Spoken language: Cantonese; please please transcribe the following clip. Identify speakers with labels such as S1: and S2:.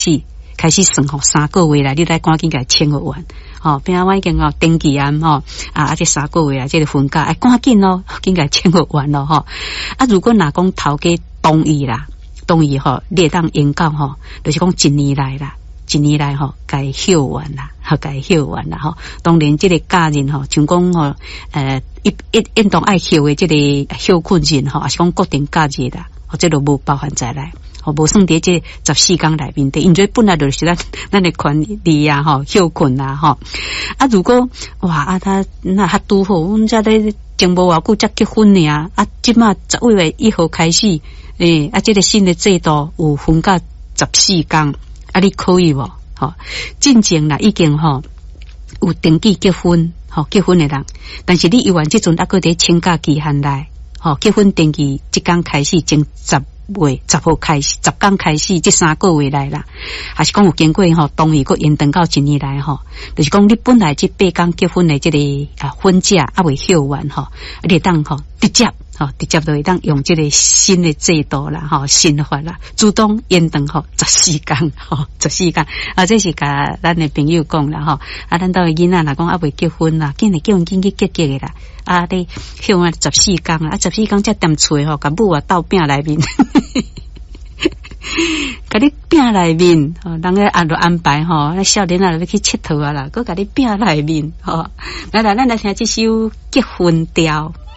S1: 开始算吼，3个月啦，你来赶紧甲签个完。吼，边仔我已经登记啊，吼这3个月啊，这个婚假，赶紧咯，紧甲签个完咯，吼。如果若讲头家同意啦，吼，你会当延到吼，就是讲1年来啦。1年来吼，该休完啦，该休完啦吼。当然，这个假日吼，像讲吼，一动爱休的这个休困日吼，也是讲固定假日啦，这都无包含在内。无算伫这14天内面的，因为本来就是咱的权利啊，吼，休困啊，吼。如果哇他那还拄好，阮遮咧前无偌久才结婚尔，即马11月1号开始，这个新的制度有分假14天。你可以无？吼，进前啦已经吼有登记结婚，结婚的人，但是你依然即阵还搁伫请假期限内，结婚登记即天开始，从10月10号开始，10天开始，这3个月来啦，还是讲有经过同意，搁延长到1年来就是讲你本来这8天结婚的这个婚假还未休完你当直接就会当用这个新的制度啦，新法啦，主动延长14天，14天这是甲咱的朋友讲啦咱兜的囡仔若讲还未结婚啦，紧叫因紧去结的啦，你休14天啦，14天才踮厝甲母斗拼内面。甲你拼内面，人咧安排那少年要去佚佗啦，佮甲你拼内面，来，咱来听这首结婚调。